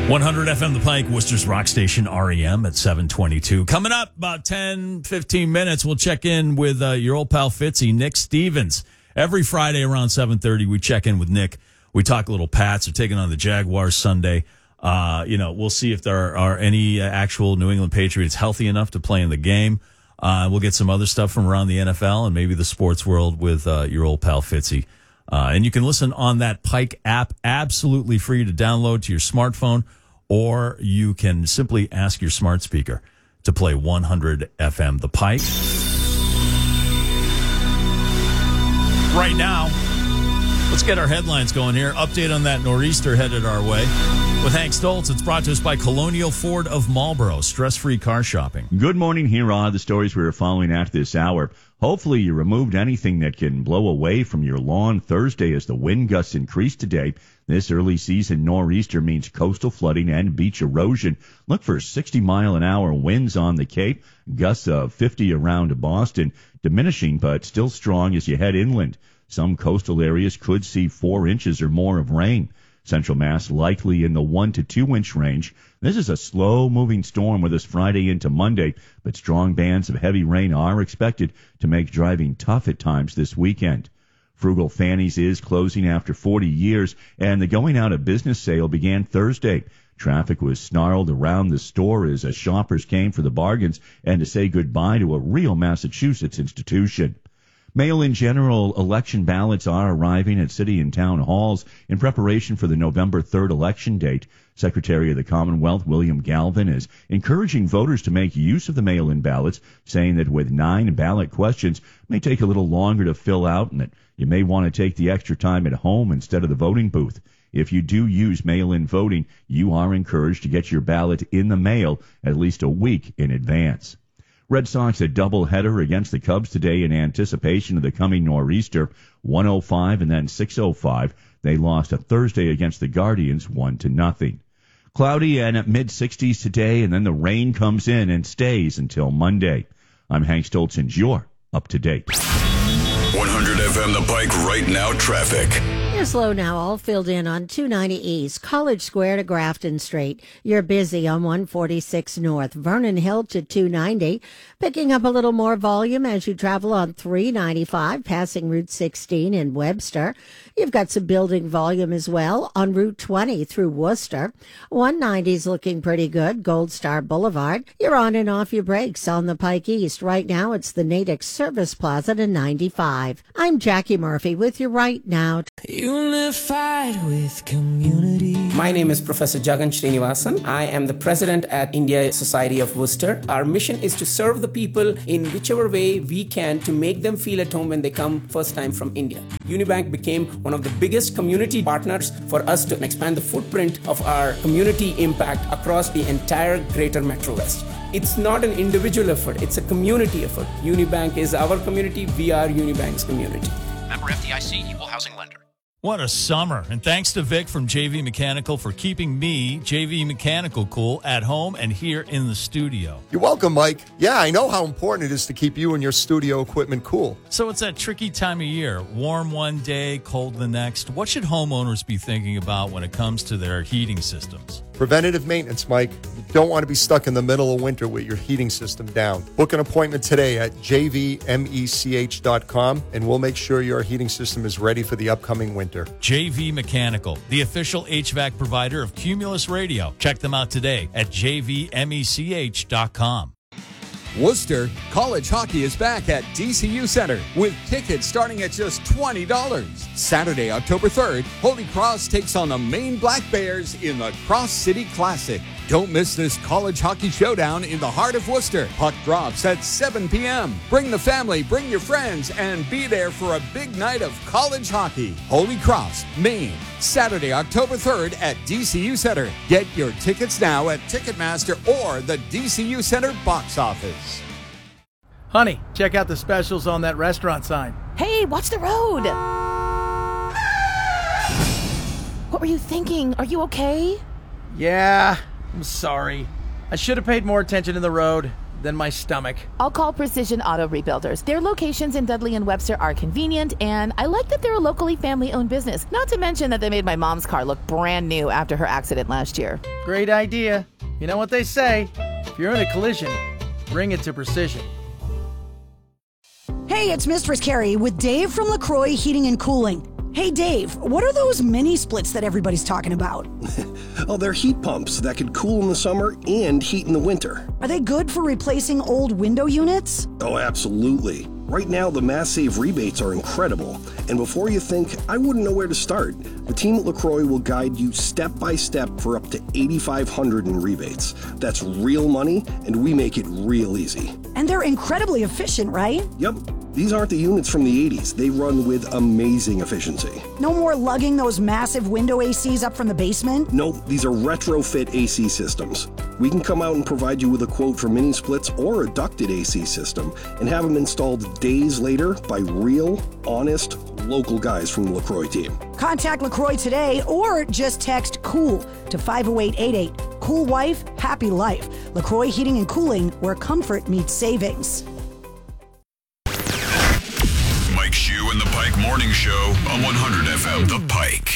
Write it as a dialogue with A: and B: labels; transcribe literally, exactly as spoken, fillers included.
A: one hundred F M The Pike, Worcester's rock station, R E M at seven twenty-two. Coming up about ten, fifteen minutes, we'll check in with uh, your old pal Fitzy, Nick Stevens. Every Friday around seven thirty, we check in with Nick. We talk a little Pats. They're taking on the Jaguars Sunday. Uh, you know, we'll see if there are any actual New England Patriots healthy enough to play in the game. Uh, we'll get some other stuff from around the N F L and maybe the sports world with uh, your old pal Fitzy. Uh, and you can listen on that Pike app, absolutely free to download to your smartphone, or you can simply ask your smart speaker to play one hundred F M The Pike. Right now, let's get our headlines going here. Update on that nor'easter headed our way. With Hank Stoltz, it's brought to us by Colonial Ford of Marlboro. Stress-free car shopping.
B: Good morning. Here are the stories we are following at this hour. Hopefully you removed anything that can blow away from your lawn Thursday as the wind gusts increase today. This early season nor'easter means coastal flooding and beach erosion. Look for sixty mile an hour winds on the Cape, gusts of fifty around Boston, diminishing but still strong as you head inland. Some coastal areas could see four inches or more of rain. Central Mass likely in the one to two inch range. This is a slow-moving storm with us Friday into Monday, but strong bands of heavy rain are expected to make driving tough at times this weekend. Frugal Fanny's is closing after forty years, and the going-out-of-business sale began Thursday. Traffic was snarled around the store as shoppers came for the bargains and to say goodbye to a real Massachusetts institution. Mail-in general election ballots are arriving at city and town halls in preparation for the November third election date. Secretary of the Commonwealth William Galvin is encouraging voters to make use of the mail-in ballots, saying that with nine ballot questions, it may take a little longer to fill out and that you may want to take the extra time at home instead of the voting booth. If you do use mail-in voting, you are encouraged to get your ballot in the mail at least a week in advance. Red Sox a doubleheader against the Cubs today in anticipation of the coming nor'easter, one oh five and then six oh five. They lost a Thursday against the Guardians one to nothing. Cloudy and at mid-sixties today, and then the rain comes in and stays until Monday. I'm Hank Stoltz, and you're up to date.
C: one hundred F M The Pike right now traffic.
D: You're slow now, all filled in on two ninety East, College Square to Grafton Street. You're busy on one forty-six North, Vernon Hill to two ninety. Picking up a little more volume as you travel on three ninety-five, passing Route sixteen in Webster. You've got some building volume as well on Route twenty through Worcester. one ninety's looking pretty good, Gold Star Boulevard. You're on and off your brakes on the Pike East. Right now, it's the Natick Service Plaza to ninety-five. I'm Jackie Murphy with you right now.
E: Unified with community.
F: My name is Professor Jagan Srinivasan. I am the president at India Society of Worcester. Our mission is to serve the people in whichever way we can to make them feel at home when they come first time from India. Unibank became one of the biggest community partners for us to expand the footprint of our community impact across the entire greater Metro West. It's not an individual effort, it's a community effort. Unibank is our community, we are Unibank's community.
G: Member F D I C, Equal Housing Lender.
A: What a summer. And thanks to Vic from J V Mechanical for keeping me, J V Mechanical, cool at home and here in the studio.
H: You're welcome, Mike. Yeah, I know how important it is to keep you and your studio equipment cool.
A: So it's that tricky time of year. Warm one day, cold the next. What should homeowners be thinking about when it comes to their heating systems?
H: Preventative maintenance, Mike. You don't want to be stuck in the middle of winter with your heating system down. Book an appointment today at j v mech dot com, and we'll make sure your heating system is ready for the upcoming winter.
A: J V Mechanical, the official H V A C provider of Cumulus Radio. Check them out today at j v mech dot com.
I: Worcester, college hockey is back at D C U Center with tickets starting at just twenty dollars. Saturday, October third, Holy Cross takes on the Maine Black Bears in the Cross City Classic. Don't miss this college hockey showdown in the heart of Worcester. Puck drops at seven p.m. Bring the family, bring your friends, and be there for a big night of college hockey. Holy Cross, Maine, Saturday, October third at D C U Center. Get your tickets now at Ticketmaster or the D C U Center box office.
J: Honey, check out the specials on that restaurant sign.
K: Hey, watch the road! What were you thinking? Are you okay?
J: Yeah, I'm sorry. I should have paid more attention to the road. than my stomach.
K: I'll call Precision Auto Rebuilders. Their locations in Dudley and Webster are convenient, and I like that they're a locally family-owned business. Not to mention that they made my mom's car look brand new after her accident last year.
J: Great idea. You know what they say, if you're in a collision, bring it to Precision.
L: Hey, it's Mistress Carrie with Dave from LaCroix Heating and Cooling. Hey, Dave, what are those mini splits that everybody's talking about?
M: Oh, they're heat pumps that could cool in the summer and heat in the winter.
L: Are they good for replacing old window units?
M: Oh, absolutely. Right now, the Mass Save rebates are incredible. And before you think, I wouldn't know where to start, the team at LaCroix will guide you step by step for up to eight thousand five hundred dollars in rebates. That's real money, and we make it real easy.
L: And they're incredibly efficient, right?
M: Yep. These aren't the units from the eighties. They run with amazing efficiency.
L: No more lugging those massive window A Cs up from the basement?
M: Nope, these are retrofit A C systems. We can come out and provide you with a quote for mini splits or a ducted A C system and have them installed days later by real, honest, local guys from the LaCroix team.
L: Contact LaCroix today or just text COOL to five oh eight eight eight. Cool wife, happy life. LaCroix Heating and Cooling, where comfort meets savings.
C: Mike Shue and the Pike Morning Show on one hundred F M The Pike.